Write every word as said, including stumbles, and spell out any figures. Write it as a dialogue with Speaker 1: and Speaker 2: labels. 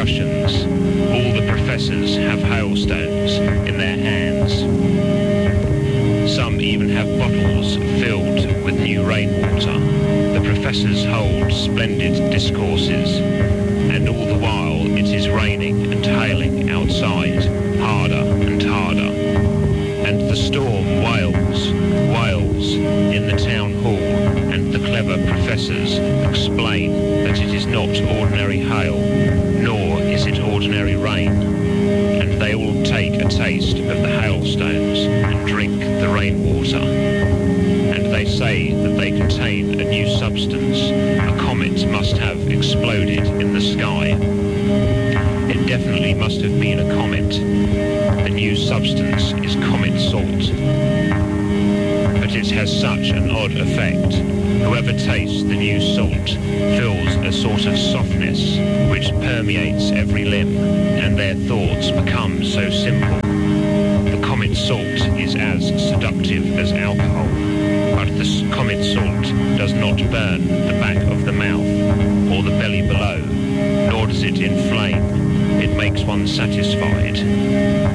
Speaker 1: discussions. All the professors have hailstones in their hands. Some even have bottles filled with new rainwater. The professors hold splendid discourses, and all the while it is raining and hailing outside, harder and harder. And the storm wails, wails in the town hall, and the clever professors explain that it is not ordinary hail, nor is it ordinary rain. And they all take a taste of the hailstones and drink the rainwater. And they say that they contain a new substance. A comet must have exploded in the sky. It definitely must have been a comet. The new substance is comet salt. But it has such an odd effect. Whoever tastes the new salt feels a sort of softness which permeates every limb, and their thoughts become so simple. The comet salt is as seductive as alcohol, but the comet salt does not burn the back of the mouth or the belly below, nor does it inflame. It makes one satisfied.